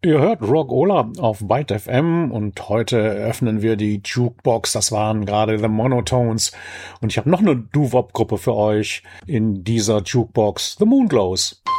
Ihr hört Rock Ola auf Byte FM und heute öffnen wir die Jukebox. Das waren gerade The Monotones. Und ich habe noch eine Doo-Wop-Gruppe für euch in dieser Jukebox, The Moonglows.